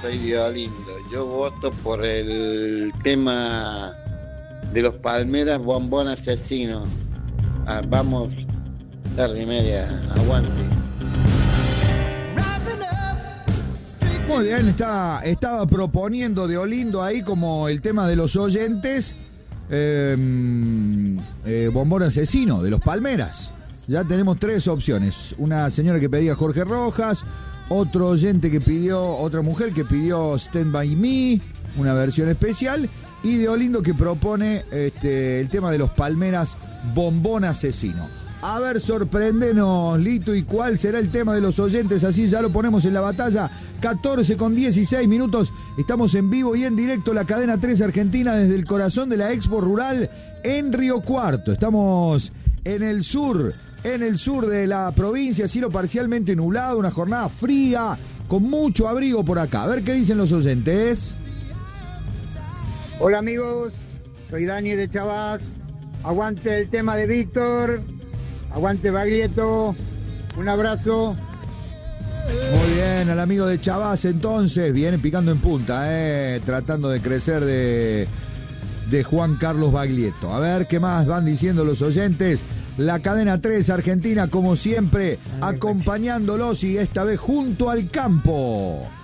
soy Diolindo. Yo voto por el tema de los Palmeras, Bombón Asesino. Vamos, tarde y media, aguante. Muy bien, estaba proponiendo Diolindo ahí como el tema de los oyentes, Bombón Asesino, de los Palmeras. Ya tenemos 3 opciones. Una señora que pedía Jorge Rojas, otro oyente que pidió, otra mujer que pidió Stand By Me, una versión especial, y Diolindo que propone el tema de los Palmeras, Bombón Asesino. A ver, sorpréndenos, Lito, ¿y cuál será el tema de los oyentes? Así ya lo ponemos en la batalla. 14:16. Estamos en vivo y en directo, la cadena 3 Argentina, desde el corazón de la Expo Rural en Río Cuarto. Estamos en el sur de la provincia, cielo parcialmente nublado, una jornada fría, con mucho abrigo por acá. A ver qué dicen los oyentes. Hola amigos, soy Dani de Chavás. Aguante el tema de Víctor. Aguante Baglietto, un abrazo. Muy bien, al amigo de Chavás entonces, viene picando en punta, tratando de crecer de Juan Carlos Baglietto. A ver qué más van diciendo los oyentes. La cadena 3 Argentina, como siempre, acompañándolos y esta vez junto al campo.